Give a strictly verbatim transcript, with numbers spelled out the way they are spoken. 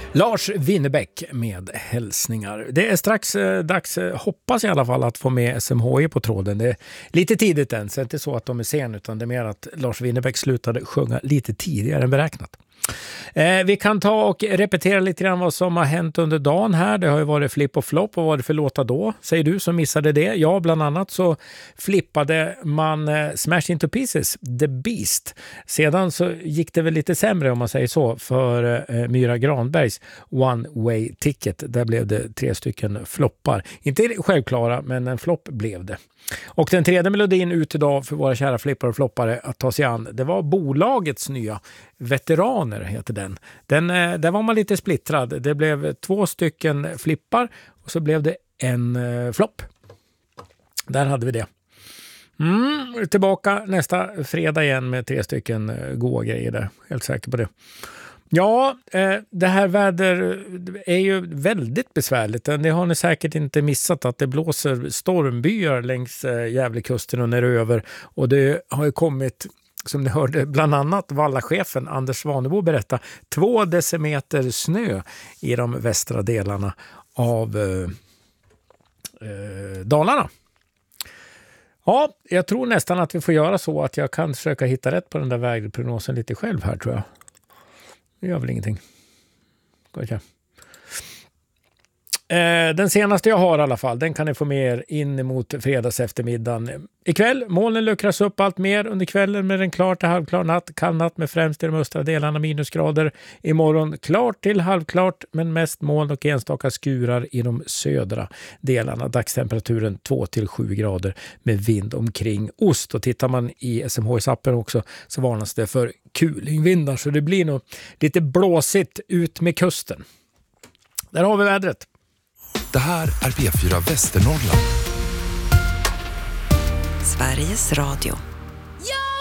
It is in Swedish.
Lars Winnerbäck med hälsningar. Det är strax eh, dags, eh, hoppas i alla fall, att få med S M H I på tråden. Det är lite tidigt än, så det är inte så att de är sen, utan det är mer att Lars Winnerbäck slutade sjunga lite tidigare än beräknat. Eh, vi kan ta och repetera lite grann vad som har hänt under dagen här. Det har ju varit flipp och flopp. Vad var det för låtar då? Säger du som missade det? Ja, bland annat så flippade man eh, Smash Into Pieces, The Beast. Sedan så gick det väl lite sämre, om man säger så, för eh, Myra Granbergs One Way Ticket. Där blev det tre stycken floppar. Inte självklara, men en flopp blev det. Och den tredje melodin ut idag för våra kära flippar och floppare att ta sig an, det var bolagets nya Veteraner, heter den. Den där var man lite splittrad. Det blev två stycken flippar och så blev det en eh, flopp. Där hade vi det. Mm, tillbaka nästa fredag igen med tre stycken eh, goda grejer där. Helt säker på det. Ja, eh, det här väder är ju väldigt besvärligt. Det har ni säkert inte missat, att det blåser stormbyar längs eh, Gävlekusten och neröver. Och det har ju kommit, som ni hörde, bland annat Vallachefen Anders Svanebo berätta, två decimeter snö i de västra delarna av eh, eh, Dalarna. Ja, jag tror nästan att vi får göra så att jag kan försöka hitta rätt på den där vägprognosen lite själv här, tror jag. Det gör väl ingenting. Gotcha. Eh, den senaste jag har i alla fall, den kan ni få med er in mot fredags eftermiddagen. Ikväll, molnen luckras upp allt mer under kvällen med en klar till halvklar natt. Kall natt med främst i de östra delarna minusgrader. Imorgon klart till halvklart, men mest moln och enstaka skurar i de södra delarna. Dagstemperaturen två till sju grader med vind omkring ost. Och tittar man i S M H S-appen också så varnas det för kulingvindar, så det blir nog lite blåsigt ut med kusten. Där har vi vädret. Det här är P fyra Västernorrland. Sveriges Radio.